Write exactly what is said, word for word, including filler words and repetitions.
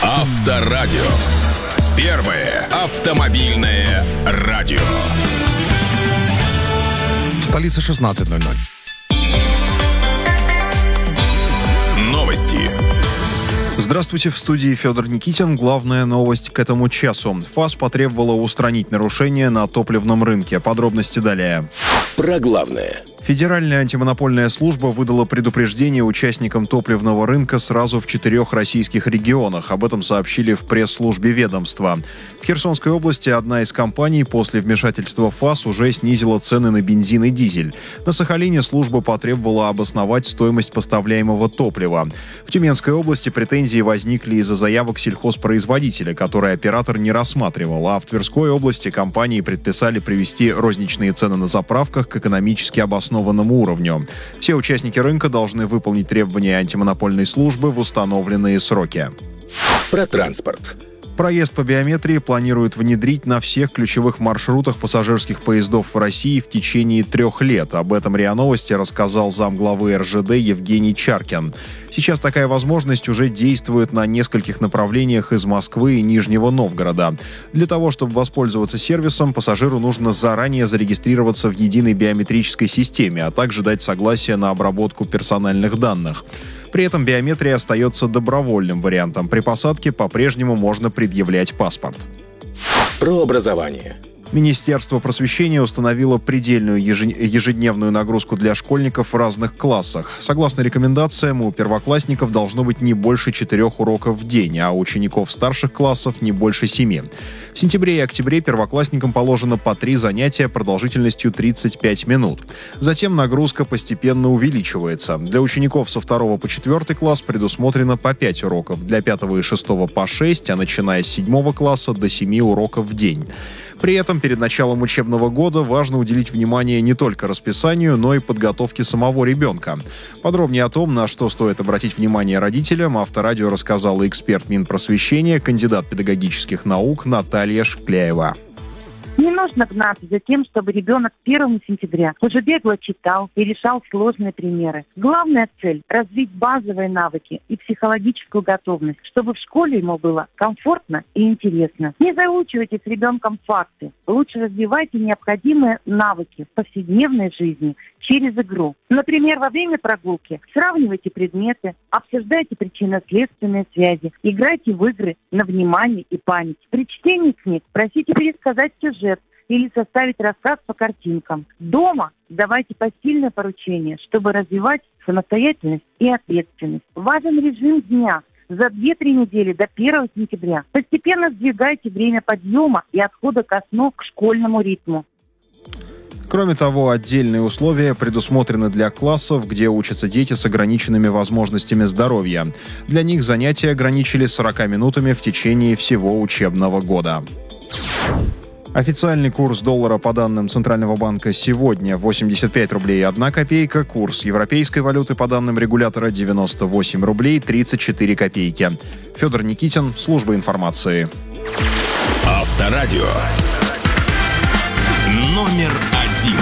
Авторадио. Первое автомобильное радио. Столица шестнадцать ноль ноль. Новости. Здравствуйте, в студии Федор Никитин. Главная новость к этому часу. ФАС потребовала устранить нарушения на топливном рынке. Подробности далее. Про главное. Федеральная антимонопольная служба выдала предупреждение участникам топливного рынка сразу в четырех российских регионах. Об этом сообщили в пресс-службе ведомства. В Херсонской области одна из компаний после вмешательства ФАС уже снизила цены на бензин и дизель. На Сахалине служба потребовала обосновать стоимость поставляемого топлива. В Тюменской области претензии возникли из-за заявок сельхозпроизводителя, которые оператор не рассматривал. А в Тверской области компании предписали привести розничные цены на заправках к экономически обоснованному уровню. Все участники рынка должны выполнить требования антимонопольной службы в установленные сроки. Про транспорт. Проезд по биометрии планируют внедрить на всех ключевых маршрутах пассажирских поездов в России в течение трех лет. Об этом РИА Новости рассказал замглавы эр жэ дэ Евгений Чаркин. Сейчас такая возможность уже действует на нескольких направлениях из Москвы и Нижнего Новгорода. Для того, чтобы воспользоваться сервисом, пассажиру нужно заранее зарегистрироваться в единой биометрической системе, а также дать согласие на обработку персональных данных. При этом биометрия остается добровольным вариантом. При посадке по-прежнему можно предъявлять паспорт. Про образование. Министерство просвещения установило предельную ежедневную нагрузку для школьников в разных классах. Согласно рекомендациям, у первоклассников должно быть не больше четырех уроков в день, а у учеников старших классов не больше семи. В сентябре и октябре первоклассникам положено по три занятия продолжительностью тридцать пять минут. Затем нагрузка постепенно увеличивается. Для учеников со второго по четвертый класс предусмотрено по пять уроков, для пятого и шестого по шесть, а начиная с седьмого класса до семи уроков в день. При этом перед началом учебного года важно уделить внимание не только расписанию, но и подготовке самого ребенка. Подробнее о том, на что стоит обратить внимание родителям, Авторадио рассказала эксперт Минпросвещения, кандидат педагогических наук Наталья Шкляева. Не нужно гнаться за тем, чтобы ребенок с первого сентября уже бегло читал и решал сложные примеры. Главная цель – развить базовые навыки и психологическую готовность, чтобы в школе ему было комфортно и интересно. Не заучивайте с ребенком факты. Лучше развивайте необходимые навыки в повседневной жизни через игру. Например, во время прогулки сравнивайте предметы, обсуждайте причинно-следственные связи, играйте в игры на внимание и память. При чтении книг просите пересказать сюжет или составить рассказ по картинкам. Дома давайте посильное поручение, чтобы развивать самостоятельность и ответственность. Важен режим дня. За две-три недели до первого сентября постепенно сдвигайте время подъема и отхода ко сну к школьному ритму. Кроме того, отдельные условия предусмотрены для классов, где учатся дети с ограниченными возможностями здоровья. Для них занятия ограничили сорока минутами в течение всего учебного года. Официальный курс доллара по данным Центрального банка сегодня восемьдесят пять рублей одна копейка, курс европейской валюты по данным регулятора девяносто восемь рублей тридцать четыре копейки. Федор Никитин, служба информации. Авторадио. Номер один.